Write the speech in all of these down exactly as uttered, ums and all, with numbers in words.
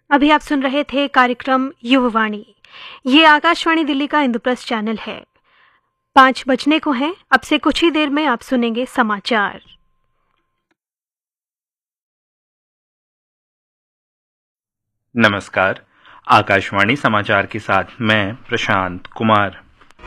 अभी आप सुन रहे थे कार्यक्रम युववाणी। ये आकाशवाणी दिल्ली का इंद्रप्रस्थ चैनल है। पाँच बजने को हैं। अब से कुछ ही देर में आप सुनेंगे समाचार। नमस्कार, आकाशवाणी समाचार के साथ मैं प्रशांत कुमार।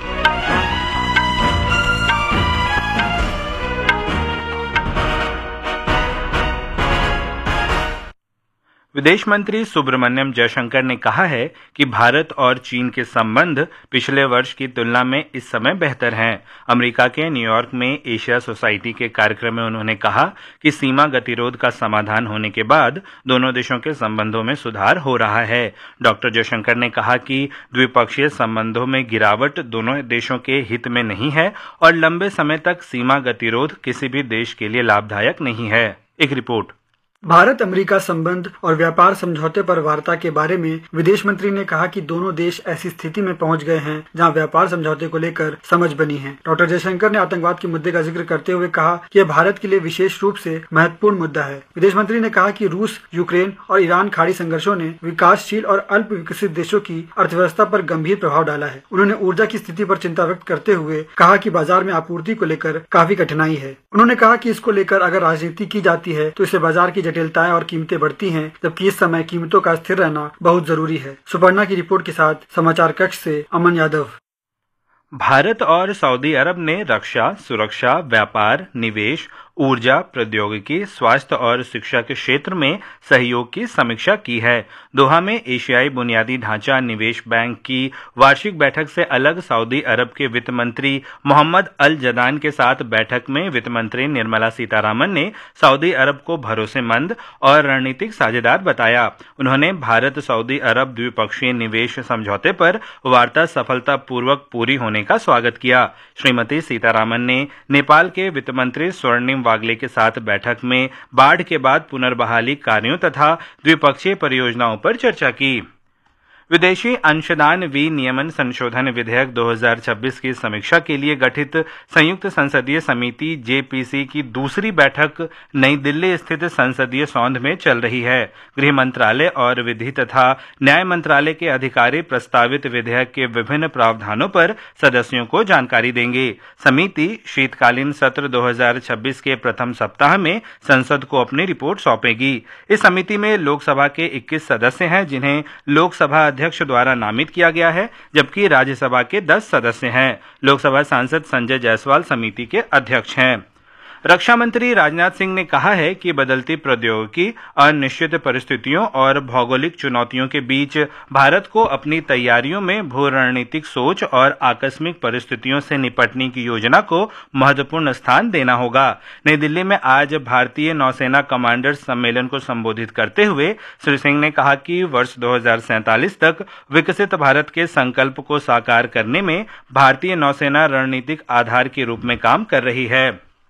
विदेश मंत्री सुब्रमण्यम जयशंकर ने कहा है कि भारत और चीन के संबंध पिछले वर्ष की तुलना में इस समय बेहतर हैं। अमेरिका के न्यूयॉर्क में एशिया सोसाइटी के कार्यक्रम में उन्होंने कहा कि सीमा गतिरोध का समाधान होने के बाद दोनों देशों के संबंधों में सुधार हो रहा है। डॉक्टर जयशंकर ने कहा कि द्विपक्षीय संबंधों में गिरावट दोनों देशों के हित में नहीं है और लंबे समय तक सीमा गतिरोध किसी भी देश के लिए लाभदायक नहीं है। एक रिपोर्ट। भारत अमेरिका संबंध और व्यापार समझौते पर वार्ता के बारे में विदेश मंत्री ने कहा कि दोनों देश ऐसी स्थिति में पहुंच गए हैं जहां व्यापार समझौते को लेकर समझ बनी है। डॉक्टर जयशंकर ने आतंकवाद के मुद्दे का जिक्र करते हुए कहा कि यह भारत के लिए विशेष रूप से महत्वपूर्ण मुद्दा है। विदेश मंत्री ने कहा कि रूस, यूक्रेन और ईरान खाड़ी संघर्षों ने विकासशील और अल्प विकसित देशों की अर्थव्यवस्था पर गंभीर प्रभाव डाला है। उन्होंने ऊर्जा की स्थिति पर चिंता व्यक्त करते हुए कहा कि बाजार में आपूर्ति को लेकर काफी कठिनाई है। उन्होंने कहा कि इसको लेकर अगर राजनीति की जाती है तो इससे बाजार की जटिलताएं और कीमतें बढ़ती हैं, जबकि इस समय कीमतों का स्थिर रहना बहुत जरूरी है। सुपर्णा की रिपोर्ट के साथ समाचार कक्ष से अमन यादव। भारत और सऊदी अरब ने रक्षा, सुरक्षा, व्यापार, निवेश, ऊर्जा, प्रौद्योगिकी, स्वास्थ्य और शिक्षा के क्षेत्र में सहयोग की समीक्षा की है। दोहा में एशियाई बुनियादी ढांचा निवेश बैंक की वार्षिक बैठक से अलग सऊदी अरब के वित्त मंत्री मोहम्मद अल जदान के साथ बैठक में वित्त मंत्री निर्मला सीतारामन ने सऊदी अरब को भरोसेमंद और रणनीतिक साझेदार बताया। उन्होंने भारत सऊदी अरब द्विपक्षीय निवेश समझौते पर वार्ता सफलतापूर्वक पूरी होने का स्वागत किया। श्रीमती सीतारामन ने नेपाल के वित्त मंत्री स्वर्णिम वागले के साथ बैठक में बाढ़ के बाद पुनर्बहाली कार्यों तथा द्विपक्षीय परियोजनाओं पर चर्चा की। विदेशी अंशदान विनियमन संशोधन विधेयक दो हज़ार छब्बीस की समीक्षा के लिए गठित संयुक्त संसदीय समिति जेपीसी की दूसरी बैठक नई दिल्ली स्थित संसदीय सौध में चल रही है। गृह मंत्रालय और विधि तथा न्याय मंत्रालय के अधिकारी प्रस्तावित विधेयक के विभिन्न प्रावधानों पर सदस्यों को जानकारी देंगे। समिति शीतकालीन सत्र दो हज़ार छब्बीस के प्रथम सप्ताह में संसद को अपनी रिपोर्ट सौंपेगी। इस समिति में लोकसभा के इक्कीस सदस्य हैं, जिन्हें लोकसभा अध्यक्ष द्वारा नामित किया गया है, जबकि राज्यसभा के दस सदस्य हैं। लोकसभा सांसद संजय जायसवाल समिति के अध्यक्ष हैं। रक्षा मंत्री राजनाथ सिंह ने कहा है कि बदलती प्रौद्योगिकी, अनिश्चित परिस्थितियों और भौगोलिक चुनौतियों के बीच भारत को अपनी तैयारियों में भू रणनीतिक सोच और आकस्मिक परिस्थितियों से निपटने की योजना को महत्वपूर्ण स्थान देना होगा। नई दिल्ली में आज भारतीय नौसेना कमांडर्स सम्मेलन को संबोधित करते हुए श्री सिंह ने कहा कि वर्ष दो हज़ार सैंतालीस तक विकसित भारत के संकल्प को साकार करने में भारतीय नौसेना रणनीतिक आधार के रूप में काम कर रही है।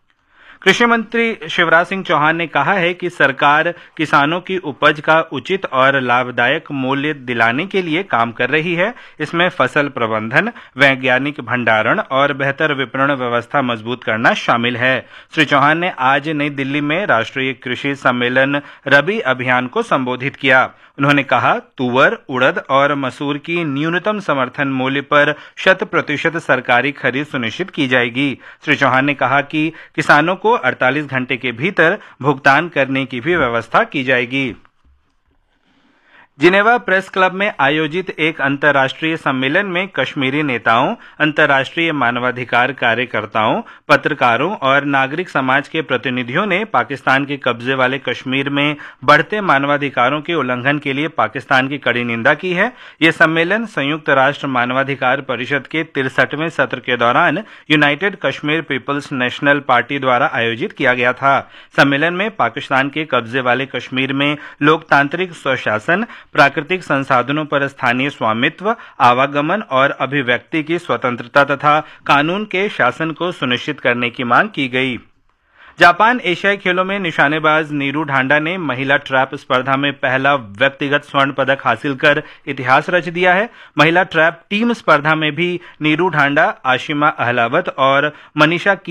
कृषि मंत्री शिवराज सिंह चौहान ने कहा है कि सरकार किसानों की उपज का उचित और लाभदायक मूल्य दिलाने के लिए काम कर रही है। इसमें फसल प्रबंधन, वैज्ञानिक भंडारण और बेहतर विपणन व्यवस्था मजबूत करना शामिल है। श्री चौहान ने आज नई दिल्ली में राष्ट्रीय कृषि सम्मेलन रबी अभियान को संबोधित किया। उन्होंने कहा, तुअर, उड़द और मसूर की न्यूनतम समर्थन मूल्य पर शत प्रतिशत सरकारी खरीद सुनिश्चित की जाएगी। श्री चौहान ने कहा कि किसानों को अड़तालीस घंटे के भीतर भुगतान करने की भी व्यवस्था की जाएगी। जिनेवा प्रेस क्लब में आयोजित एक अंतर्राष्ट्रीय सम्मेलन में कश्मीरी नेताओं, अंतर्राष्ट्रीय मानवाधिकार कार्यकर्ताओं, पत्रकारों और नागरिक समाज के प्रतिनिधियों ने पाकिस्तान के कब्जे वाले कश्मीर में बढ़ते मानवाधिकारों के उल्लंघन के लिए पाकिस्तान की कड़ी निंदा की है। यह सम्मेलन संयुक्त राष्ट्र मानवाधिकार परिषद के तिरसठवें सत्र के दौरान United Kashmir peoples national party द्वारा आयोजित किया गया था। सम्मेलन में पाकिस्तान के कब्जे वाले कश्मीर में लोकतांत्रिक स्वशासन, प्राकृतिक संसाधनों पर स्थानीय स्वामित्व, आवागमन और अभिव्यक्ति की स्वतंत्रता तथा कानून के शासन को सुनिश्चित करने की मांग की गई। जापान एशियाई खेलों में निशानेबाज नीरू ढांडा ने महिला ट्रैप स्पर्धा में पहला व्यक्तिगत स्वर्ण पदक हासिल कर इतिहास रच दिया है। महिला ट्रैप टीम स्पर्धा में भी नीरू ढांडा, आशिमा अहलावत और मनीषा